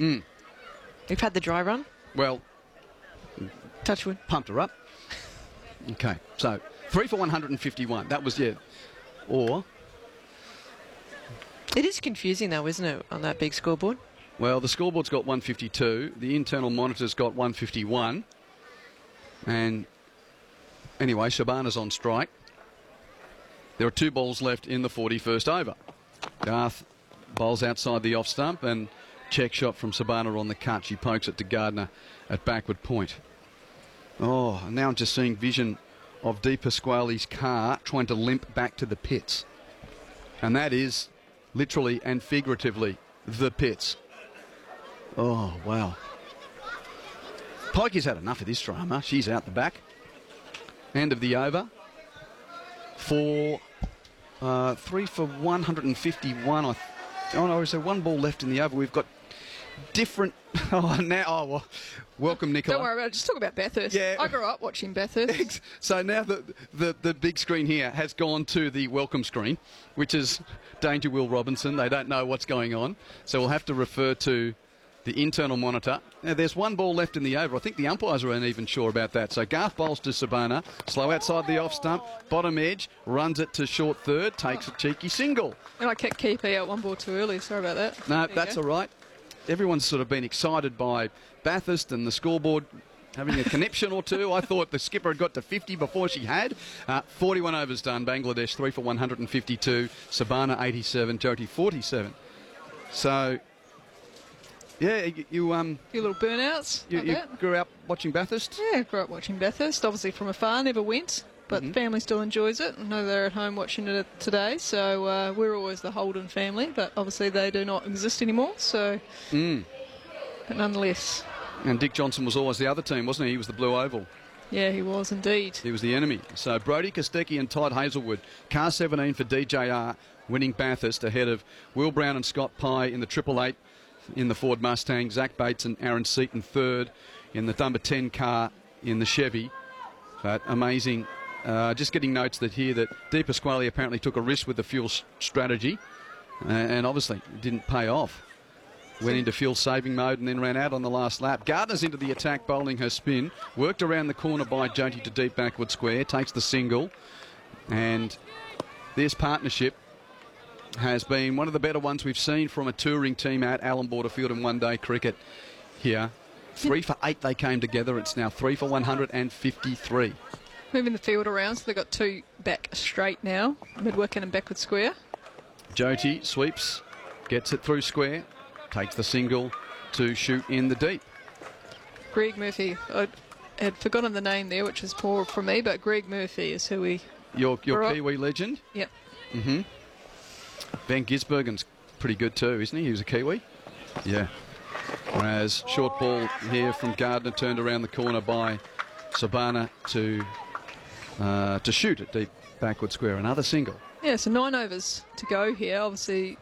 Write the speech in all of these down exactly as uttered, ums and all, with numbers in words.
Mm. We've had the dry run. Well, Touchwood. Pumped her up. Okay, so three for one hundred fifty-one. That was, yeah. Or... It is confusing, though, isn't it, on that big scoreboard? Well, the scoreboard's got one fifty-two. The internal monitor's got one fifty-one. And anyway, Shabana's on strike. There are two balls left in the forty-first over. Garth bowls outside the off stump and check shot from Shabana on the cut. She pokes it to Gardner at backward point. Oh, and now I'm just seeing vision of Di Pasquale's car trying to limp back to the pits. And that is literally and figuratively the pits. Oh, wow. Pikey's had enough of this drama. She's out the back. End of the over. For uh, three for one hundred fifty-one. I th- oh, no, is there one ball left in the over? We've got different... Oh, now... Oh, well, welcome, Nicola. Don't worry about it. Just talk about Bathurst. Yeah. I grew up watching Bathurst. So now the, the, the big screen here has gone to the welcome screen, which is Danger Will Robinson. They don't know what's going on. So we'll have to refer to the internal monitor. Now, there's one ball left in the over. I think the umpires aren't even sure about that. So Garth bowls to Shabana. Slow outside the off stump. Bottom edge. Runs it to short third. Takes a cheeky single. And I kicked Keeper out one ball too early. Sorry about that. No, There that's you all go. right. Everyone's sort of been excited by Bathurst and the scoreboard having a connection or two. I thought the skipper had got to fifty before she had. Uh, forty-one overs done. Bangladesh three for one hundred fifty-two. Shabana eighty-seven. Jyoti forty-seven. So, yeah, you, you um A few little burnouts. you, like you that. grew up watching Bathurst. Yeah, grew up watching Bathurst. Obviously from afar, never went. But Mhm. the family still enjoys it. I know they're at home watching it today. So uh, we're always the Holden family. But obviously they do not exist anymore. So, Mm. but nonetheless, And Dick Johnson was always the other team, wasn't he? He was the Blue Oval. yeah, he was indeed. He was the enemy. So Brodie Kostecki and Todd Hazelwood. Car seventeen for D J R, winning Bathurst ahead of Will Brown and Scott Pye in the triple eight in the Ford Mustang. Zach Bates and Aaron Seaton third in the number ten car in the Chevy. But amazing. Uh, just getting notes that here that Di Pasquale apparently took a risk with the fuel s- strategy uh, and obviously it didn't pay off. Went into fuel saving mode and then ran out on the last lap. Gardner's into the attack, bowling her spin. Worked around the corner by Jyoti to deep backward square. Takes the single. And this partnership has been one of the better ones we've seen from a touring team at Allan Border Field in one-day cricket here. Three for eight they came together. It's now three for one hundred fifty-three. Moving the field around, so they've got two back straight now. Mid-wicket and backward square. Jyoti sweeps, gets it through square, takes the single to shoot in the deep. Greg Murphy. I had forgotten the name there, which is poor for me, but Greg Murphy is who we... Your, your Right. Kiwi legend. Yep. Mm-hmm. Van Gisbergen's pretty good too, isn't he? He was a Kiwi. Yeah. Whereas short ball here from Gardner, turned around the corner by Shabana to uh, to shoot at deep backward square. Another single. Yeah, so nine overs to go here. Obviously,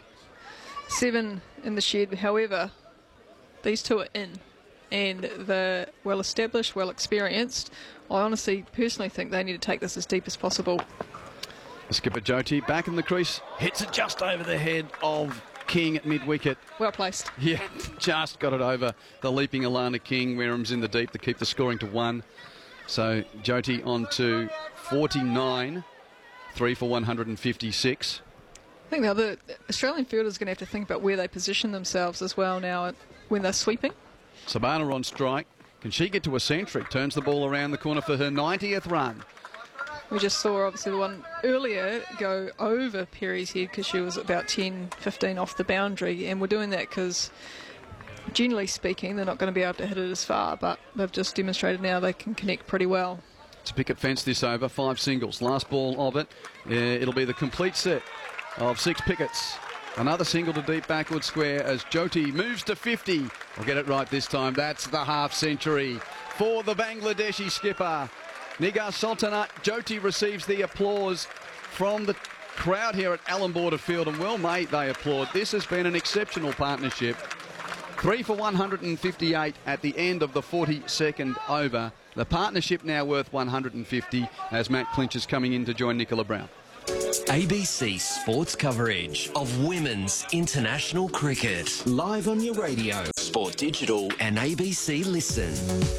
seven in the shed. However, these two are in, and they're well established, well experienced. I honestly, personally think they need to take this as deep as possible. Skipper Jyoti back in the crease, hits it just over the head of King at mid-wicket. Well placed. Yeah, just got it over the leaping Alana King. Warehams in the deep to keep the scoring to one. So Jyoti on to forty-nine, three for one hundred fifty-six. I think the other Australian fielders are going to have to think about where they position themselves as well now when they're sweeping. Shabana on strike. Can she get to a century? Turns the ball around the corner for her ninetieth run. We just saw obviously the one earlier go over Perry's head because she was about ten, fifteen off the boundary, and we're doing that because generally speaking they're not going to be able to hit it as far, but they've just demonstrated now they can connect pretty well. It's a picket fence this over, five singles. Last ball of it, uh, it'll be the complete set of six pickets. Another single to deep backward square as Jyoti moves to fifty. We'll get it right this time. That's the half century for the Bangladeshi skipper. Nigar Sultanat. Jyoti receives the applause from the crowd here at Allan Border Field, and well, mate, they applaud. This has been an exceptional partnership. Three for one hundred fifty-eight at the end of the forty-second over. The partnership now worth one hundred fifty as Matt Clinch is coming in to join Nicola Brown. A B C Sports coverage of women's international cricket. Live on your radio. Sport Digital and A B C Listen.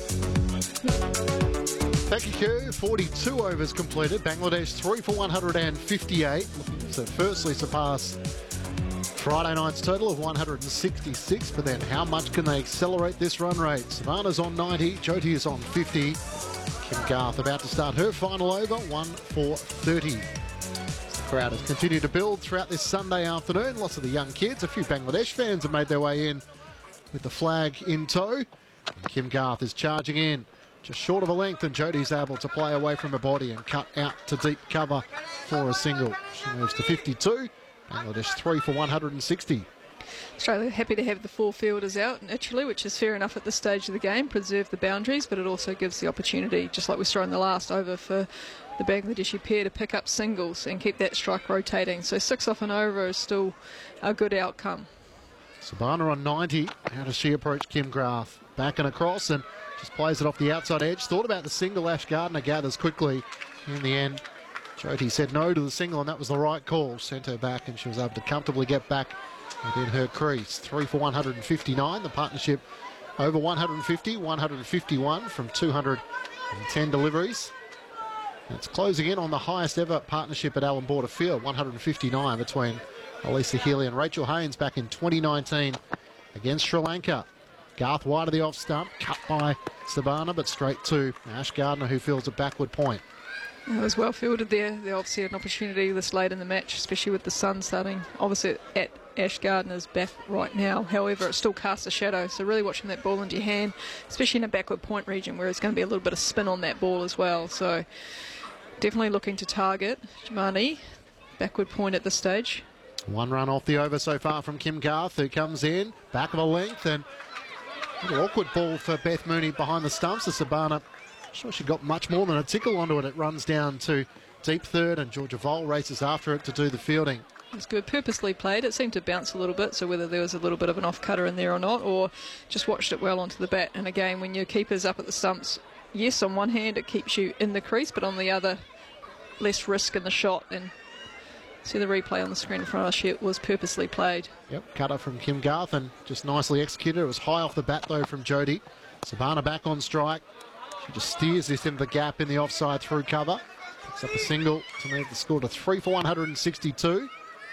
Thank you, Q. forty-two overs completed. Bangladesh three for one hundred fifty-eight. Looking to firstly surpass Friday night's total of one hundred sixty-six, but then how much can they accelerate this run rate? Savannah's on ninety, Jyoti is on fifty. Kim Garth about to start her final over, one for thirty. The crowd has continued to build throughout this Sunday afternoon. Lots of the young kids, a few Bangladesh fans have made their way in with the flag in tow. And Kim Garth is charging in, just short of a length, and Jyoti's able to play away from her body and cut out to deep cover for a single. She moves to fifty-two. Bangladesh three for one hundred sixty. Australia happy to have the four fielders out naturally, which is fair enough at this stage of the game, preserve the boundaries, but it also gives the opportunity, just like we saw in the last over, for the Bangladeshi pair to pick up singles and keep that strike rotating. So six off an over is still a good outcome. Sabana on ninety. How does she approach Kim Garth? Back and across, and just plays it off the outside edge. Thought about the single. Ash Gardner gathers quickly. In the end, Jyoti said no to the single, and that was the right call. Sent her back, and she was able to comfortably get back within her crease. Three for one hundred fifty-nine. The partnership over one hundred fifty, one hundred fifty-one from two hundred ten deliveries. And it's closing in on the highest ever partnership at Allan Border Field, one hundred fifty-nine between Elisa Healy and Rachel Haynes back in twenty nineteen against Sri Lanka. Garth wide of the off stump, cut by Sabana, but straight to Ash Gardner, who feels a backward point. It was well fielded there. They obviously had an opportunity this late in the match, especially with the sun starting obviously at Ash Gardner's back right now. However, it still casts a shadow, so really watching that ball into your hand, especially in a backward point region where it's going to be a little bit of spin on that ball as well. So definitely looking to target Jamani, backward point at this stage. One run off the over so far from Kim Garth, who comes in, back of a length, and a little awkward ball for Beth Mooney behind the stumps. The Sabana, I'm sure she got much more than a tickle onto it. It runs down to deep third, and Georgia Vole races after it to do the fielding. It's good, purposely played. It seemed to bounce a little bit, so whether there was a little bit of an off-cutter in there or not, or just watched it well onto the bat. And again, when your keeper's up at the stumps, yes, on one hand it keeps you in the crease, but on the other, less risk in the shot. And see the replay on the screen in front of us, it was purposely played. Yep, cutter from Kim Garth and just nicely executed. It was high off the bat though from Jyoti. Sabana back on strike. She just steers this into the gap in the offside through cover. Picks up a single to move the score to three for one hundred sixty-two.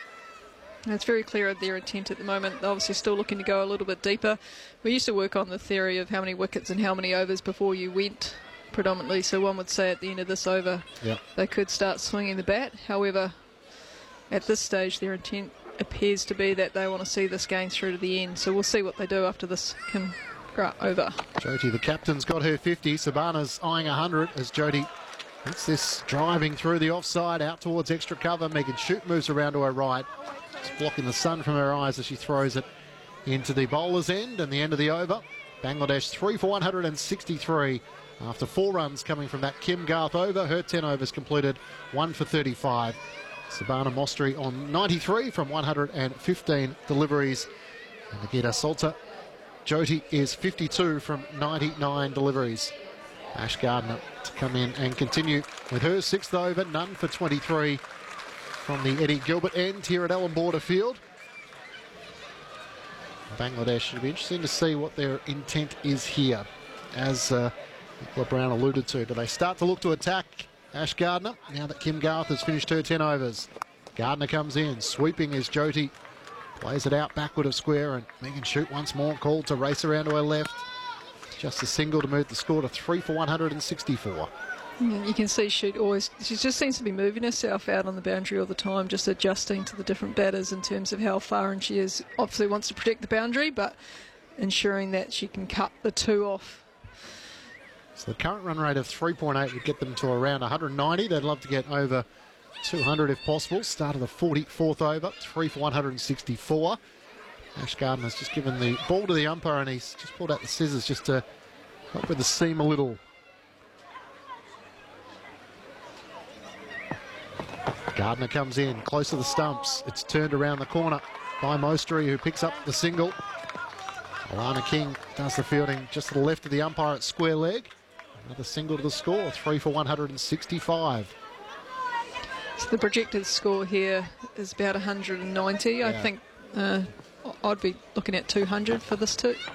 And it's very clear of their intent at the moment. They're obviously still looking to go a little bit deeper. We used to work on the theory of how many wickets and how many overs before you went predominantly. So one would say at the end of this over, yep, they could start swinging the bat. However, at this stage, their intent appears to be that they want to see this game through to the end. So we'll see what they do after this Kim Garth over. Jyoti, the captain's got her fifty. Sabana's eyeing one hundred as Jyoti hits this driving through the offside out towards extra cover. Megan Shute moves around to her right. Just blocking the sun from her eyes as she throws it into the bowler's end, and the end of the over. Bangladesh three for one hundred sixty-three after four runs coming from that Kim Garth over. Her ten overs completed, one for thirty-five. Sabana Mostri on ninety-three from one hundred fifteen deliveries. And Nagita Salter Jyoti is fifty-two from ninety-nine deliveries. Ash Gardner to come in and continue with her sixth over, none for twenty-three from the Eddie Gilbert end here at Allan Border Field. Bangladesh, it'll be interesting to see what their intent is here. As uh, Nicola Brown alluded to, do they start to look to attack Ash Gardner now that Kim Garth has finished her ten overs? Gardner comes in, sweeping is Jyoti. Plays it out backward of square, and Megan Shute once more called to race around to her left. Just a single to move the score to three for one hundred sixty-four. You can see Shute always, she just seems to be moving herself out on the boundary all the time, just adjusting to the different batters in terms of how far in she is. Obviously wants to protect the boundary, but ensuring that she can cut the two off. So the current run rate of three point eight would get them to around one hundred ninety. They'd love to get over two hundred if possible. Start of the forty-fourth over, three for one hundred sixty-four. Ash Gardner's just given the ball to the umpire, and he's just pulled out the scissors just to help with the seam a little. Gardner comes in, close to the stumps. It's turned around the corner by Mostri, who picks up the single. Alana King does the fielding just to the left of the umpire at square leg. Another single to the score, three for one hundred sixty-five. So the projected score here is about one hundred ninety. Yeah. I think uh, I'd be looking at two hundred for this too.